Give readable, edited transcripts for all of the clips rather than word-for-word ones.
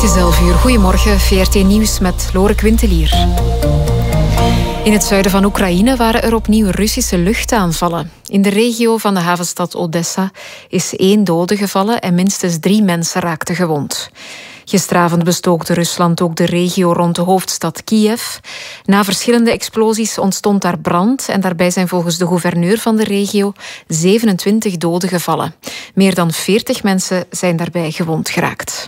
Het is 11:00. Goedemorgen, VRT Nieuws met Lore Quintelier. In het zuiden van Oekraïne waren er opnieuw Russische luchtaanvallen. In de regio van de havenstad Odessa is 1 dode gevallen en minstens 3 mensen raakten gewond. Gisteravond bestookte Rusland ook de regio rond de hoofdstad Kiev. Na verschillende explosies ontstond daar brand en daarbij zijn volgens de gouverneur van de regio 27 doden gevallen. Meer dan 40 mensen zijn daarbij gewond geraakt.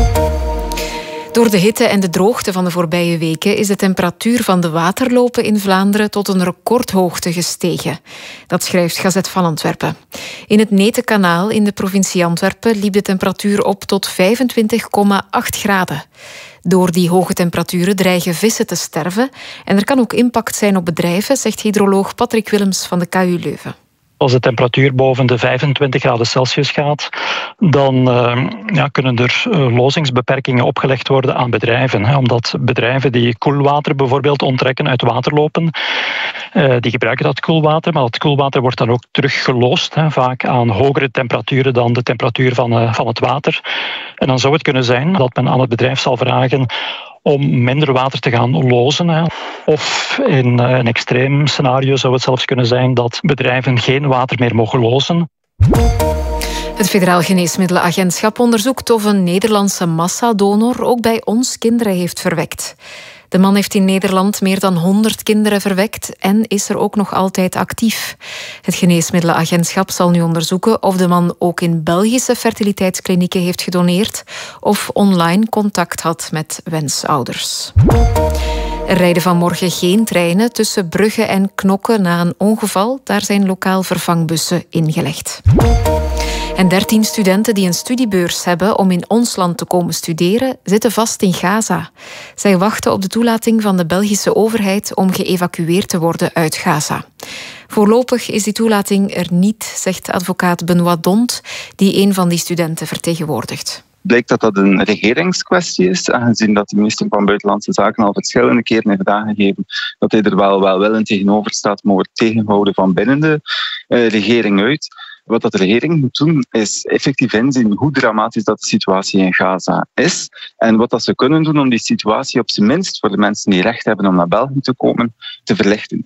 Door de hitte en de droogte van de voorbije weken is de temperatuur van de waterlopen in Vlaanderen tot een recordhoogte gestegen. Dat schrijft Gazet van Antwerpen. In het Netenkanaal in de provincie Antwerpen liep de temperatuur op tot 25,8 graden. Door die hoge temperaturen dreigen vissen te sterven en er kan ook impact zijn op bedrijven, zegt hydroloog Patrick Willems van de KU Leuven. Als de temperatuur boven de 25 graden Celsius gaat, dan kunnen er lozingsbeperkingen opgelegd worden aan bedrijven. Omdat bedrijven die koelwater bijvoorbeeld onttrekken uit waterlopen, die gebruiken dat koelwater, maar dat koelwater wordt dan ook teruggeloosd, vaak aan hogere temperaturen dan de temperatuur van het water. En dan zou het kunnen zijn dat men aan het bedrijf zal vragen om minder water te gaan lozen. Of in een extreem scenario zou het zelfs kunnen zijn dat bedrijven geen water meer mogen lozen. Het Federaal Geneesmiddelenagentschap onderzoekt of een Nederlandse massadonor ook bij ons kinderen heeft verwekt. De man heeft in Nederland meer dan 100 kinderen verwekt en is er ook nog altijd actief. Het Geneesmiddelenagentschap zal nu onderzoeken of de man ook in Belgische fertiliteitsklinieken heeft gedoneerd of online contact had met wensouders. Er rijden vanmorgen geen treinen tussen Brugge en Knokke na een ongeval. Daar zijn lokaal vervangbussen ingelegd. En 13 studenten die een studiebeurs hebben om in ons land te komen studeren, zitten vast in Gaza. Zij wachten op de toelating van de Belgische overheid om geëvacueerd te worden uit Gaza. Voorlopig is die toelating er niet, zegt advocaat Benoit Dont, die een van die studenten vertegenwoordigt. Blijkt dat dat een regeringskwestie is, aangezien dat de minister van Buitenlandse Zaken al verschillende keren heeft aangegeven dat hij er wel willend tegenover staat, maar wordt tegengehouden van binnen de regering uit. Wat dat de regering moet doen, is effectief inzien hoe dramatisch dat de situatie in Gaza is en wat dat ze kunnen doen om die situatie op zijn minst voor de mensen die recht hebben om naar België te komen, te verlichten.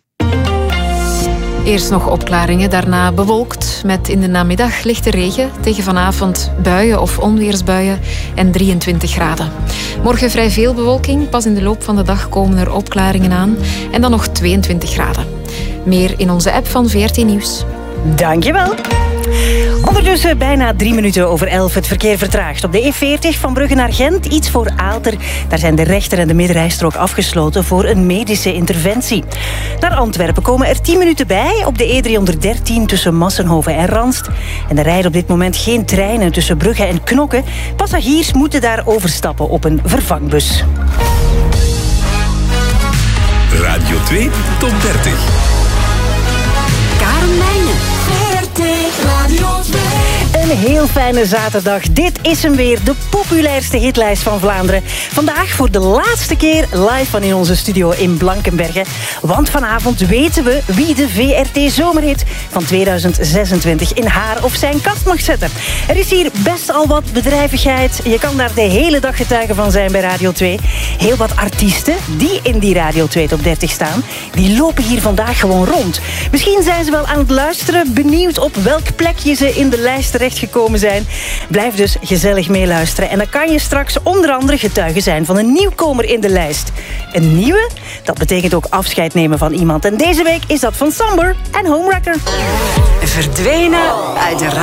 Eerst nog opklaringen, daarna bewolkt met in de namiddag lichte regen. Tegen vanavond buien of onweersbuien en 23 graden. Morgen vrij veel bewolking, pas in de loop van de dag komen er opklaringen aan. En dan nog 22 graden. Meer in onze app van VRT Nieuws. Dankjewel. Ondertussen bijna 3 minuten over 11 het verkeer vertraagt. Op de E40 van Brugge naar Gent, iets voor Aalter. Daar zijn de rechter- en de middenrijstrook afgesloten voor een medische interventie. Naar Antwerpen komen er 10 minuten bij op de E313 tussen Massenhoven en Ranst. En er rijden op dit moment geen treinen tussen Brugge en Knokke. Passagiers moeten daar overstappen op een vervangbus. Radio 2 Top 30. Karen Meijnen. Radio 2. Een heel fijne zaterdag. Dit is hem weer, de populairste hitlijst van Vlaanderen. Vandaag voor de laatste keer live van in onze studio in Blankenberge. Want vanavond weten we wie de VRT Zomerhit van 2026 in haar of zijn kast mag zetten. Er is hier best al wat bedrijvigheid. Je kan daar de hele dag getuige van zijn bij Radio 2. Heel wat artiesten die in die Radio 2 Top 30 staan, die lopen hier vandaag gewoon rond. Misschien zijn ze wel aan het luisteren, benieuwd op welk plekje ze in de lijst terechtgekomen zijn. Blijf dus gezellig meeluisteren. En dan kan je straks onder andere getuige zijn van een nieuwkomer in de lijst. Een nieuwe? Dat betekent ook afscheid nemen van iemand. En deze week is dat van Samber en Homewrecker. Verdwenen uit de